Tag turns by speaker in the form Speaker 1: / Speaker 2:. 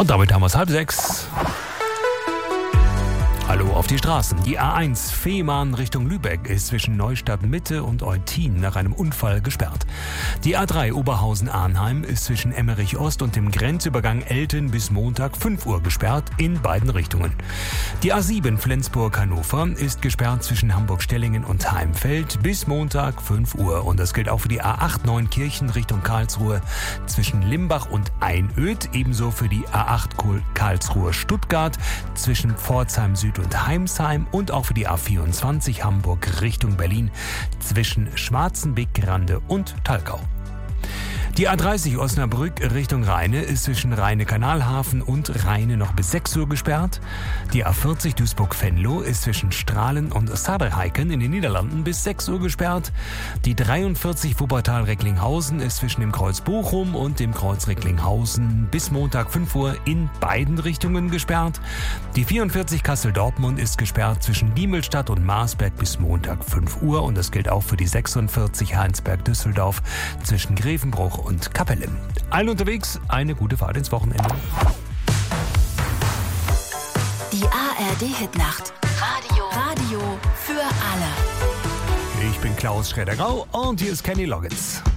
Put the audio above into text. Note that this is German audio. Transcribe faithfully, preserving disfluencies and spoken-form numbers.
Speaker 1: Und damit haben wir es halb sechs. Hallo auf die Straßen. Die A eins Fehmarn Richtung Lübeck ist zwischen Neustadt Mitte und Eutin nach einem Unfall gesperrt. Die A drei Oberhausen-Arnheim ist zwischen Emmerich Ost und dem Grenzübergang Elten bis Montag fünf Uhr gesperrt in beiden Richtungen. Die A sieben Flensburg-Hannover ist gesperrt zwischen Hamburg-Stellingen und Heimfeld bis Montag fünf Uhr. Und das gilt auch für die A acht Neunkirchen Richtung Karlsruhe zwischen Limbach und Einöd. Ebenso für die A acht Karlsruhe-Stuttgart zwischen Pforzheim Süd und Heimsheim und auch für die A vierundzwanzig Hamburg Richtung Berlin zwischen Schwarzenbeck-Grande und Talkau. Die A dreißig Osnabrück Richtung Rheine ist zwischen Rheine-Kanalhafen und Rheine noch bis sechs Uhr gesperrt. Die A vierzig Duisburg-Venlo ist zwischen Strahlen und Saarbrücken in den Niederlanden bis sechs Uhr gesperrt. Die dreiundvierzig Wuppertal-Recklinghausen ist zwischen dem Kreuz Bochum und dem Kreuz Recklinghausen bis Montag fünf Uhr in beiden Richtungen gesperrt. Die vierundvierzig Kassel-Dortmund ist gesperrt zwischen Diemelstadt und Marsberg bis Montag fünf Uhr. Und das gilt auch für die sechsundvierzig Heinsberg-Düsseldorf zwischen Grevenbruch und Kapelle. Allen unterwegs eine gute Fahrt ins Wochenende.
Speaker 2: Die A R D-Hitnacht. Radio. Radio für alle.
Speaker 1: Ich bin Klaus Schroeder-Grau und hier ist Kenny Loggins.